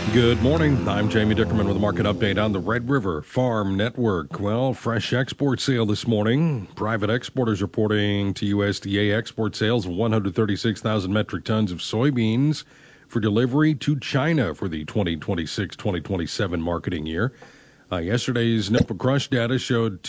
Good morning. I'm Jamie Dickerman with a market update on the Red River Farm Network. Well, fresh export sale this morning. Private exporters reporting to USDA export sales of 136,000 metric tons of soybeans for delivery to China for the 2026-2027 marketing year. Yesterday's NOPA crush data showed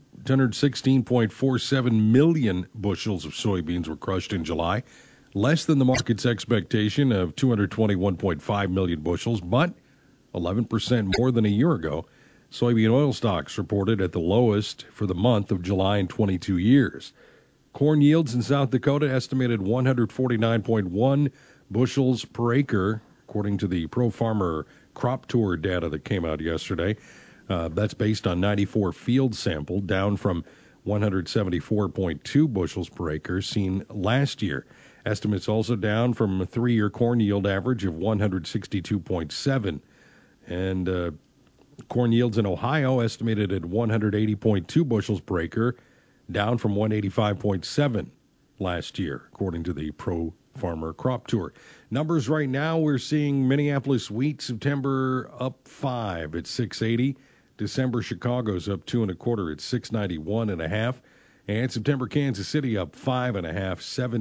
216.47 million bushels of soybeans were crushed in July, less than the market's expectation of 221.5 million bushels, but 11% more than a year ago. Soybean oil stocks reported at the lowest for the month of July in 22 years. Corn yields in South Dakota estimated 149.1 bushels per acre, according to the Pro Farmer Crop Tour data that came out yesterday. That's based on 94 field sample, down from 174.2 bushels per acre seen last year. Estimates also down from a three-year corn yield average of 162.7. And corn yields in Ohio estimated at 180.2 bushels per acre, down from 185.7 last year, according to the Pro Farmer Crop Tour. Numbers right now, we're seeing Minneapolis wheat September up 5 at 680. December Chicago's up 2 1/4 at 691.5. And September Kansas City up 5.5,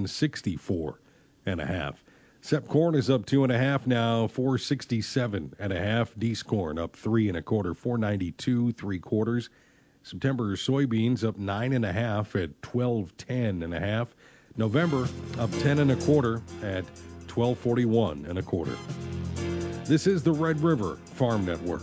764.5. Sep corn is up 2.5 now, 467.5. Dees corn up 3 1/4, 492 3/4. September soybeans up 9.5 at 1210.5. November up 10 1/4 at 1241 1/4. This is the Red River Farm Network.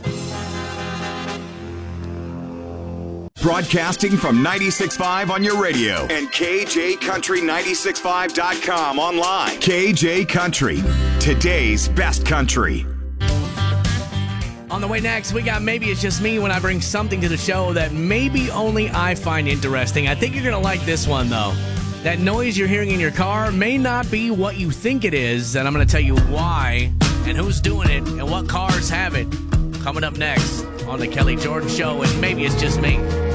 Broadcasting from 96.5 on your radio and KJCountry965.com online. KJ Country, today's best country. On the way next, we got Maybe It's Just Me when I bring something to the show that maybe only I find interesting. I think you're going to like this one, though. That noise you're hearing in your car may not be what you think it is, and I'm going to tell you why and who's doing it and what cars have it. Coming up next on the Kelly Jordan Show, and Maybe It's Just Me.